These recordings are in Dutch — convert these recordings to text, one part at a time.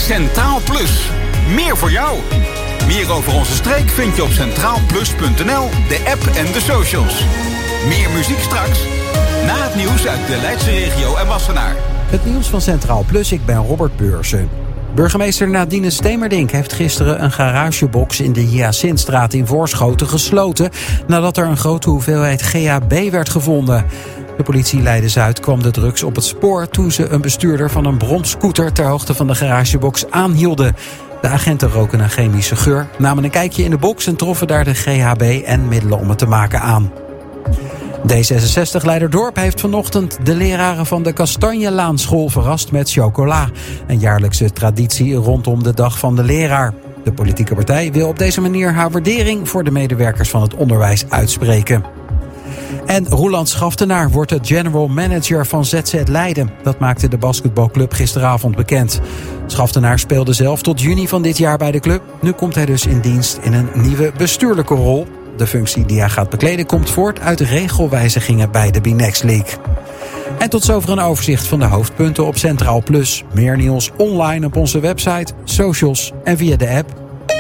Centraal Plus. Meer voor jou. Meer over onze streek vind je op centraalplus.nl, de app en de socials. Meer muziek straks. Na het nieuws uit de Leidse regio en Wassenaar. Het nieuws van Centraal Plus, ik ben Robert Beursen. Burgemeester Nadine Stemerdink heeft gisteren een garagebox in de Hyacintstraat in Voorschoten gesloten nadat er een grote hoeveelheid GHB werd gevonden. De politie Leiden-Zuid kwam de drugs op het spoor toen ze een bestuurder van een bromscooter ter hoogte van de garagebox aanhielden. De agenten roken een chemische geur, namen een kijkje in de box en troffen daar de GHB en middelen om het te maken aan. D66-leider Dorp heeft vanochtend de leraren van de Kastanjelaanschool verrast met chocola. Een jaarlijkse traditie rondom de Dag van de Leraar. De politieke partij wil op deze manier haar waardering voor de medewerkers van het onderwijs uitspreken. En Roeland Schaftenaar wordt de general manager van ZZ Leiden. Dat maakte de basketbalclub gisteravond bekend. Schaftenaar speelde zelf tot juni van dit jaar bij de club. Nu komt hij dus in dienst in een nieuwe bestuurlijke rol. De functie die hij gaat bekleden komt voort uit regelwijzigingen bij de B-Next League. En tot zover een overzicht van de hoofdpunten op Centraal Plus. Meer nieuws online op onze website, socials en via de app.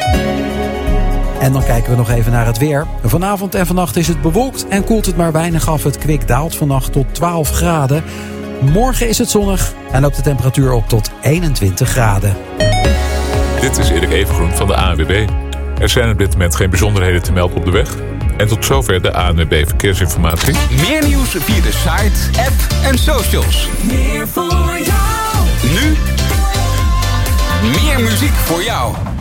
En dan kijken we nog even naar het weer. Vanavond en vannacht is het bewolkt en koelt het maar weinig af. Het kwik daalt vannacht tot 12 graden. Morgen is het zonnig en loopt de temperatuur op tot 21 graden. Dit is Erik Evengroen van de ANWB. Er zijn op dit moment geen bijzonderheden te melden op de weg. En tot zover de ANWB Verkeersinformatie. Meer nieuws via de site, app en socials. Meer voor jou. Nu meer muziek voor jou.